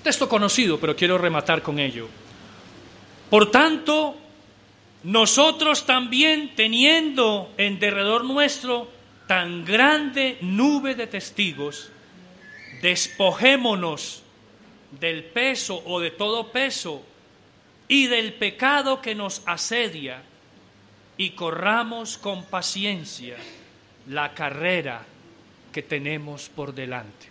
texto conocido, pero quiero rematar con ello. Por tanto, nosotros también, teniendo en derredor nuestro tan grande nube de testigos, despojémonos del peso o de todo peso y del pecado que nos asedia, y corramos con paciencia la carrera que tenemos por delante.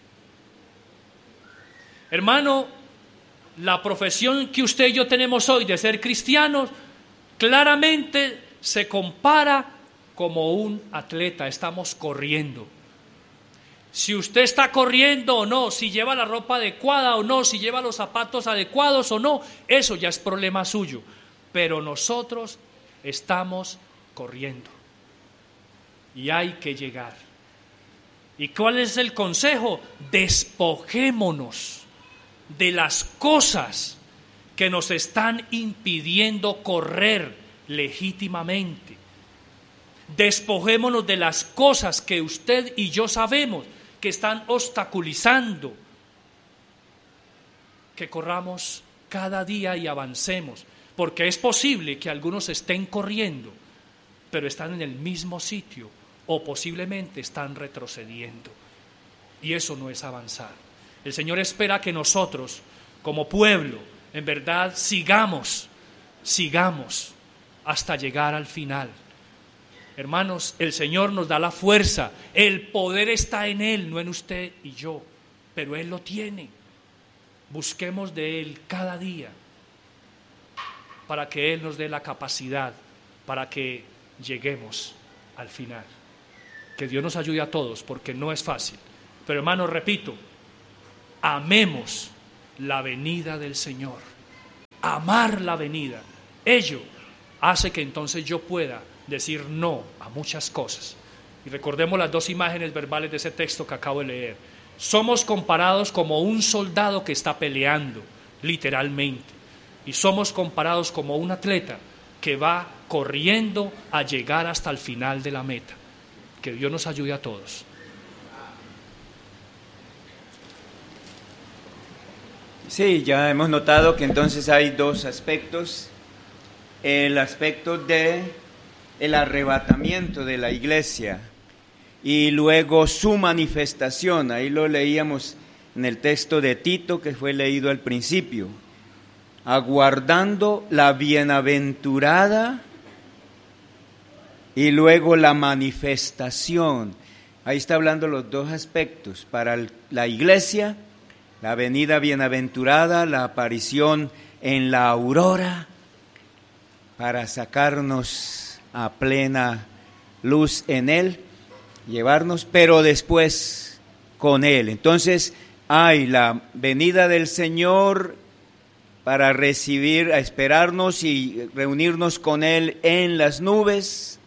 Hermano, la profesión que usted y yo tenemos hoy de ser cristianos claramente se compara como un atleta. Estamos corriendo. Si usted está corriendo o no, si lleva la ropa adecuada o no, si lleva los zapatos adecuados o no, eso ya es problema suyo. Pero nosotros estamos corriendo y hay que llegar. ¿Y cuál es el consejo? Despojémonos de las cosas que nos están impidiendo correr legítimamente. Despojémonos de las cosas que usted y yo sabemos que están obstaculizando que corramos cada día y avancemos, porque es posible que algunos estén corriendo, pero están en el mismo sitio o posiblemente están retrocediendo, y eso no es avanzar. El Señor espera que nosotros, como pueblo, en verdad sigamos hasta llegar al final. Hermanos, el Señor nos da la fuerza, el poder está en Él, no en usted y yo, pero Él lo tiene. Busquemos de Él cada día para que Él nos dé la capacidad, para que lleguemos al final. Que Dios nos ayude a todos, porque no es fácil. Pero hermanos, repito, amemos la venida del Señor. Amar la venida, ello hace que entonces yo pueda decir no a muchas cosas. Y recordemos las dos imágenes verbales de ese texto que acabo de leer. Somos comparados como un soldado que está peleando, literalmente. Y somos comparados como un atleta que va corriendo a llegar hasta el final de la meta. Que Dios nos ayude a todos. Sí, ya hemos notado que entonces hay dos aspectos. El aspecto de el arrebatamiento de la iglesia y luego su manifestación. Ahí lo leíamos en el texto de Tito que fue leído al principio. Aguardando la bienaventurada y luego la manifestación. Ahí está hablando los dos aspectos. Para la iglesia, la venida bienaventurada, la aparición en la aurora, para sacarnos a plena luz en Él, llevarnos, pero después con Él. Entonces hay la venida del Señor para recibir, a esperarnos y reunirnos con Él en las nubes,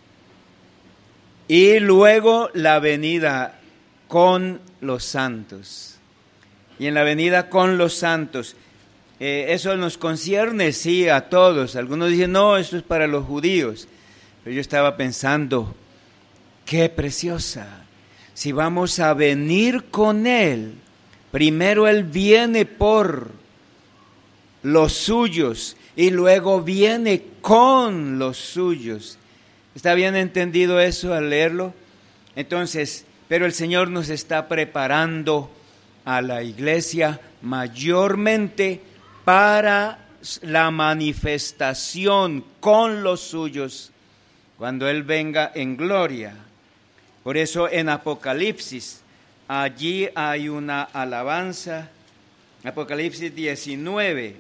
y luego la venida con los santos. Y en la venida con los santos, eso nos concierne, sí, a todos. Algunos dicen, no, esto es para los judíos. Pero yo estaba pensando, qué preciosa. Si vamos a venir con Él, primero Él viene por los suyos y luego viene con los suyos. ¿Está bien entendido eso al leerlo? Entonces, pero el Señor nos está preparando a la iglesia mayormente para la manifestación con los suyos cuando Él venga en gloria. Por eso en Apocalipsis, allí hay una alabanza, Apocalipsis 19.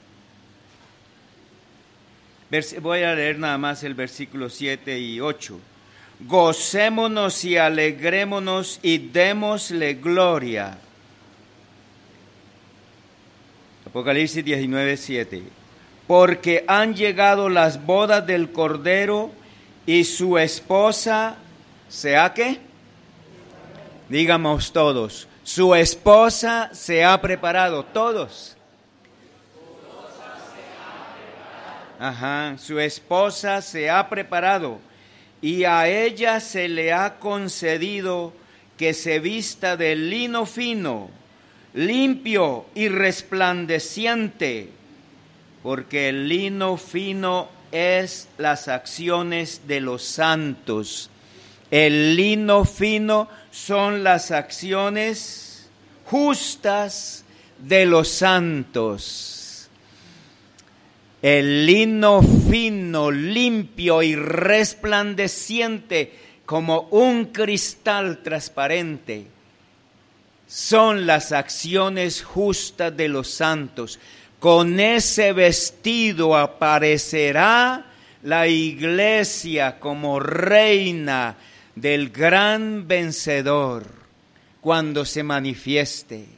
Voy a leer nada más el versículo 7 y 8. Gocémonos y alegrémonos y démosle gloria. Apocalipsis 19, 7. Porque han llegado las bodas del Cordero y su esposa, ¿sea qué? Digamos todos, su esposa se ha preparado, todos. Su esposa se ha preparado y a ella se le ha concedido que se vista de lino fino, limpio y resplandeciente, porque el lino fino es las acciones de los santos. El lino fino son las acciones justas de los santos. El lino fino, limpio y resplandeciente como un cristal transparente son las acciones justas de los santos. Con ese vestido aparecerá la iglesia como reina del gran vencedor cuando se manifieste.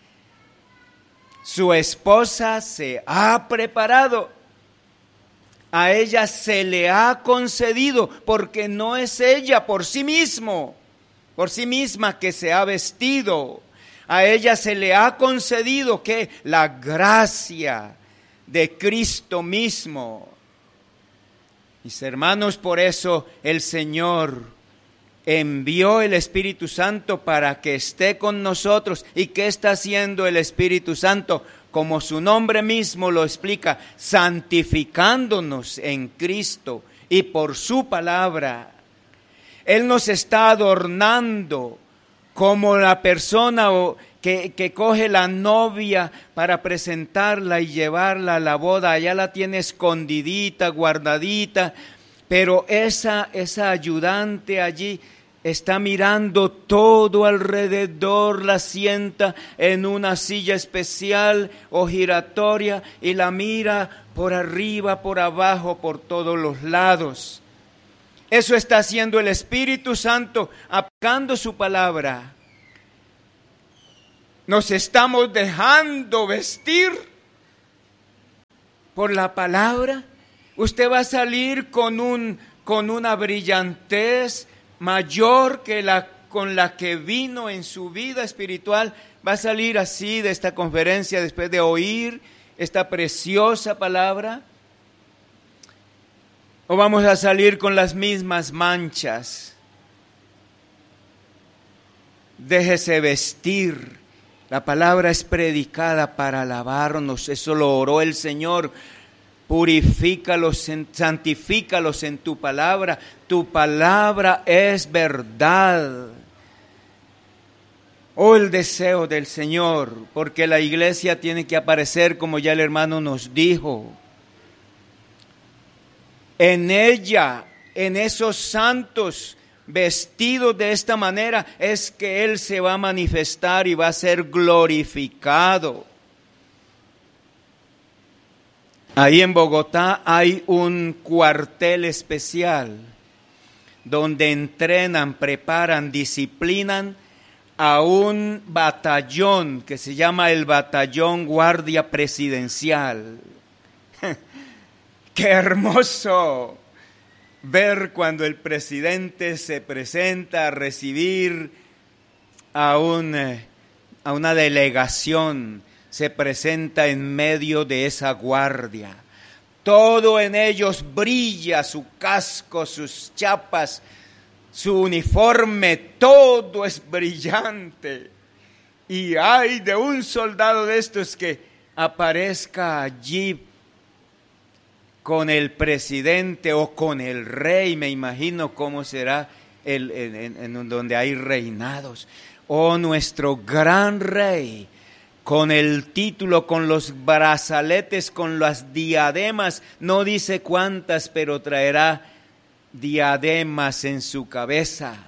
Su esposa se ha preparado, a ella se le ha concedido, porque no es ella por sí misma que se ha vestido. A ella se le ha concedido que la gracia de Cristo mismo. Mis hermanos, por eso el Señor envió el Espíritu Santo para que esté con nosotros. ¿Y qué está haciendo el Espíritu Santo? Como su nombre mismo lo explica, santificándonos en Cristo y por su palabra. Él nos está adornando como la persona que coge la novia para presentarla y llevarla a la boda. Allá la tiene escondidita, guardadita, pero esa ayudante allí está mirando todo alrededor, la sienta en una silla especial o giratoria y la mira por arriba, por abajo, por todos los lados. Eso está haciendo el Espíritu Santo, aplicando su palabra. Nos estamos dejando vestir por la palabra. Usted va a salir con una brillantez mayor que con la que vino en su vida espiritual. Va a salir así de esta conferencia después de oír esta preciosa palabra. ¿O vamos a salir con las mismas manchas? Déjese vestir. La palabra es predicada para alabarnos. Eso lo oró el Señor. Purifícalos, santifícalos en tu palabra. Tu palabra es verdad. Oh, el deseo del Señor, porque la iglesia tiene que aparecer como ya el hermano nos dijo. En ella, en esos santos vestidos de esta manera, es que Él se va a manifestar y va a ser glorificado. Ahí en Bogotá hay un cuartel especial donde entrenan, preparan, disciplinan a un batallón que se llama el Batallón Guardia Presidencial. ¡Qué hermoso ver cuando el presidente se presenta a recibir a una delegación! Se presenta en medio de esa guardia. Todo en ellos brilla, su casco, sus chapas, su uniforme, todo es brillante. Y hay de un soldado de estos que aparezca allí con el presidente o con el rey. Me imagino cómo será en donde hay reinados. Oh, nuestro gran rey, con el título, con los brazaletes, con las diademas, no dice cuántas, pero traerá diademas en su cabeza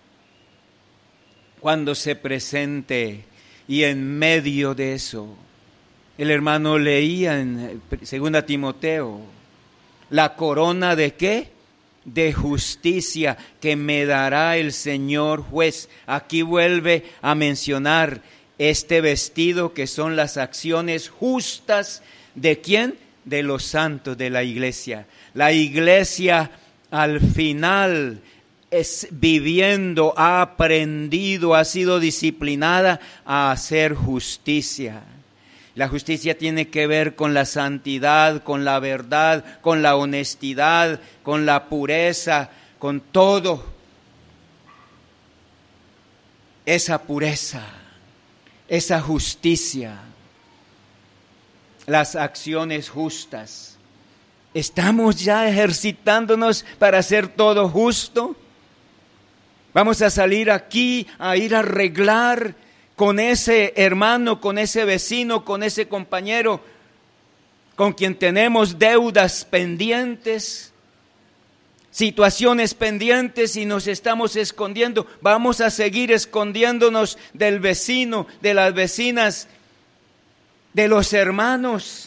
cuando se presente. Y en medio de eso, el hermano leía en 2 Timoteo, la corona ¿de qué? De justicia que me dará el Señor juez. Aquí vuelve a mencionar este vestido que son las acciones justas ¿de quién? De los santos de la iglesia. La iglesia al final es viviendo, ha aprendido, ha sido disciplinada a hacer justicia. La justicia tiene que ver con la santidad, con la verdad, con la honestidad, con la pureza, con todo. Esa pureza esa justicia, las acciones justas. ¿Estamos ya ejercitándonos para hacer todo justo? Vamos a salir aquí a ir a arreglar con ese hermano, con ese vecino, con ese compañero, con quien tenemos deudas pendientes, situaciones pendientes y nos estamos escondiendo. Vamos a seguir escondiéndonos del vecino, de las vecinas, de los hermanos.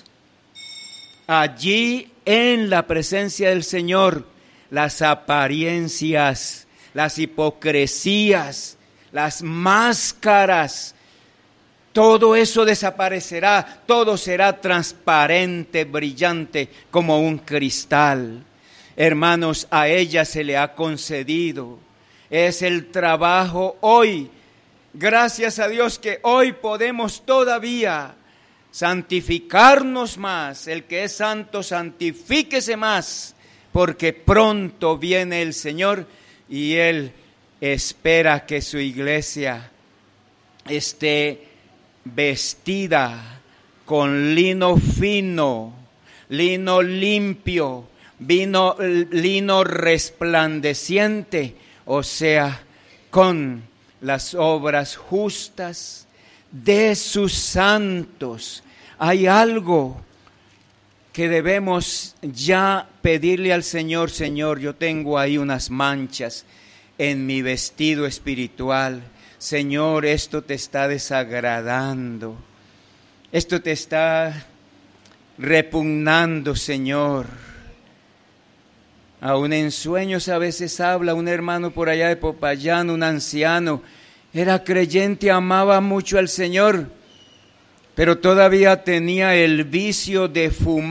Allí en la presencia del Señor, las apariencias, las hipocresías, las máscaras, todo eso desaparecerá, todo será transparente, brillante como un cristal. Hermanos, a ella se le ha concedido, es el trabajo hoy. Gracias a Dios que hoy podemos todavía santificarnos más. El que es santo, santifíquese más, porque pronto viene el Señor y Él espera que su iglesia esté vestida con lino fino, lino limpio, lino resplandeciente, o sea, con las obras justas de sus santos. Hay algo que debemos ya pedirle al Señor. Señor, yo tengo ahí unas manchas en mi vestido espiritual. Señor, esto te está desagradando, esto te está repugnando, Señor. Aún en sueños a veces habla un hermano por allá de Popayán, un anciano, era creyente, amaba mucho al Señor, pero todavía tenía el vicio de fumar